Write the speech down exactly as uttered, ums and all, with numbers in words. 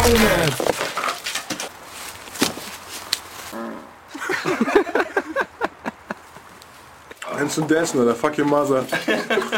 Junge! Eins zum Dancen, oder? Fuck your mother.